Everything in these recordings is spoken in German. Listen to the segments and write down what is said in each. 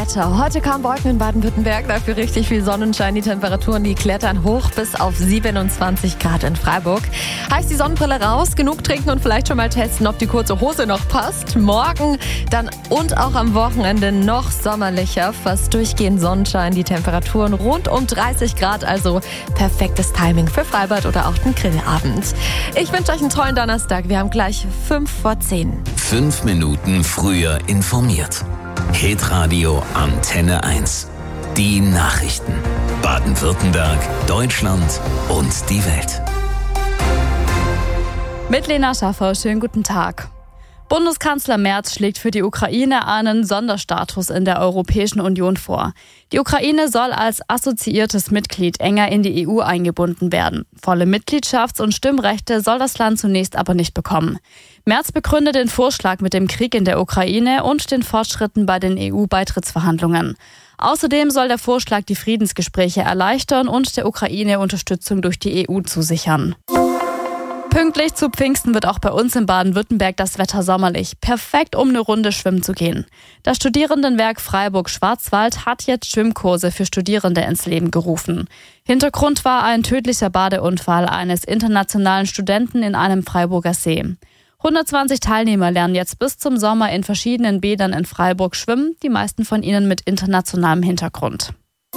Wetter. Heute kaum Wolken in Baden-Württemberg, dafür richtig viel Sonnenschein. Die Temperaturen, die klettern hoch bis auf 27 Grad in Freiburg. Heißt die Sonnenbrille raus, genug trinken und vielleicht schon mal testen, ob die kurze Hose noch passt. Morgen dann und auch am Wochenende noch sommerlicher. Fast durchgehend Sonnenschein, die Temperaturen rund um 30 Grad. Also perfektes Timing für Freibad oder auch den Grillabend. Ich wünsche euch einen tollen Donnerstag. Wir haben gleich 5:10. 5 Minuten früher informiert. Hitradio Antenne 1. Die Nachrichten. Baden-Württemberg, Deutschland und die Welt. Mit Lena Schaffer, schönen guten Tag. Bundeskanzler Merz schlägt für die Ukraine einen Sonderstatus in der Europäischen Union vor. Die Ukraine soll als assoziiertes Mitglied enger in die EU eingebunden werden. Volle Mitgliedschafts- und Stimmrechte soll das Land zunächst aber nicht bekommen. Merz begründet den Vorschlag mit dem Krieg in der Ukraine und den Fortschritten bei den EU-Beitrittsverhandlungen. Außerdem soll der Vorschlag die Friedensgespräche erleichtern und der Ukraine Unterstützung durch die EU zusichern. Pünktlich zu Pfingsten wird auch bei uns in Baden-Württemberg das Wetter sommerlich. Perfekt, um eine Runde schwimmen zu gehen. Das Studierendenwerk Freiburg-Schwarzwald hat jetzt Schwimmkurse für Studierende ins Leben gerufen. Hintergrund war ein tödlicher Badeunfall eines internationalen Studenten in einem Freiburger See. 120 Teilnehmer lernen jetzt bis zum Sommer in verschiedenen Bädern in Freiburg schwimmen, die meisten von ihnen mit internationalem Hintergrund.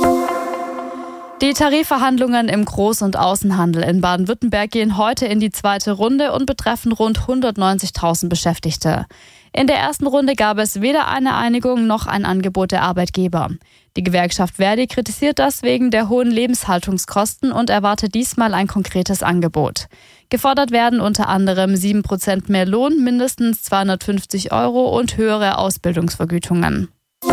Die Tarifverhandlungen im Groß- und Außenhandel in Baden-Württemberg gehen heute in die zweite Runde und betreffen rund 190.000 Beschäftigte. In der ersten Runde gab es weder eine Einigung noch ein Angebot der Arbeitgeber. Die Gewerkschaft ver.di kritisiert das wegen der hohen Lebenshaltungskosten und erwartet diesmal ein konkretes Angebot. Gefordert werden unter anderem 7% mehr Lohn, mindestens 250 € und höhere Ausbildungsvergütungen.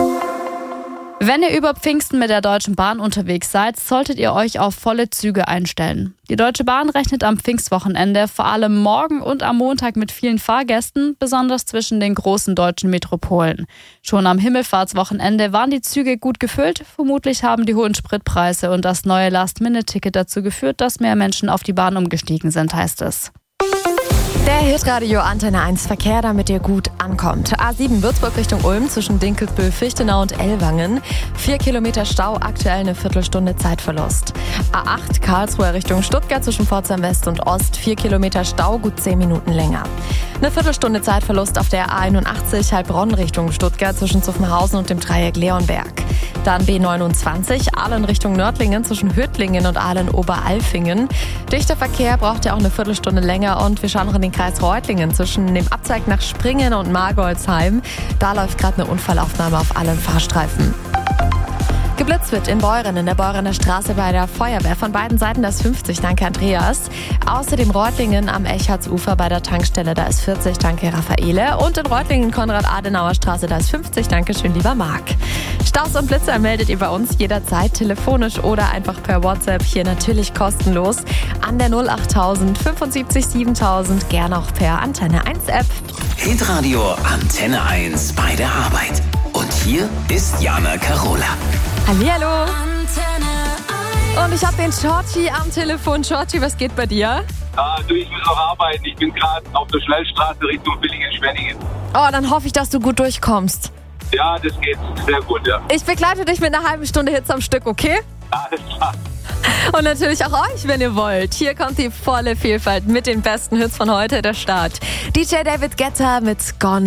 Wenn ihr über Pfingsten mit der Deutschen Bahn unterwegs seid, solltet ihr euch auf volle Züge einstellen. Die Deutsche Bahn rechnet am Pfingstwochenende vor allem morgen und am Montag mit vielen Fahrgästen, besonders zwischen den großen deutschen Metropolen. Schon am Himmelfahrtswochenende waren die Züge gut gefüllt. Vermutlich haben die hohen Spritpreise und das neue Last-Minute-Ticket dazu geführt, dass mehr Menschen auf die Bahn umgestiegen sind, heißt es. Der Hitradio Antenne 1 Verkehr, damit ihr gut ankommt. A7 Würzburg Richtung Ulm zwischen Dinkelsbühl, Fichtenau und Ellwangen. 4 Kilometer Stau, aktuell eine Viertelstunde Zeitverlust. A8 Karlsruhe Richtung Stuttgart zwischen Pforzheim West und Ost. 4 Kilometer Stau, gut 10 Minuten länger. Eine Viertelstunde Zeitverlust auf der A81 Heilbronn Richtung Stuttgart zwischen Zuffenhausen und dem Dreieck Leonberg. Dann B29 Aalen Richtung Nördlingen zwischen Hüttlingen und Aalen-Oberalfingen. Dichter Verkehr braucht ja auch eine Viertelstunde länger und wir schauen noch in den Kreis Reutlingen zwischen dem Abzweig nach Springen und Margoldsheim. Da läuft gerade eine Unfallaufnahme auf allen Fahrstreifen. Geblitzt wird in Beuren, in der Beurener Straße bei der Feuerwehr. Von beiden Seiten das 50, danke Andreas. Außerdem Reutlingen am Echartsufer bei der Tankstelle, da ist 40, danke Raffaele. Und in Reutlingen Konrad-Adenauer Straße, da ist 50, danke schön lieber Marc. Staus und Blitzer meldet ihr bei uns jederzeit telefonisch oder einfach per WhatsApp, hier natürlich kostenlos an der 08000 75 7000, gern auch per Antenne 1 App. Hitradio Antenne 1 bei der Arbeit. Und hier ist Jana Karola. Hallihallo. Und ich habe den Shorty am Telefon. Shorty, was geht bei dir? Ich muss noch arbeiten. Ich bin gerade auf der Schnellstraße Richtung Villingen-Schwenningen. Oh, dann hoffe ich, dass du gut durchkommst. Ja, das geht sehr gut, ja. Ich begleite dich mit einer halben Stunde Hits am Stück, okay? Alles klar. Und natürlich auch euch, wenn ihr wollt. Hier kommt die volle Vielfalt mit den besten Hits von heute, der Start. DJ David Guetta mit Gone.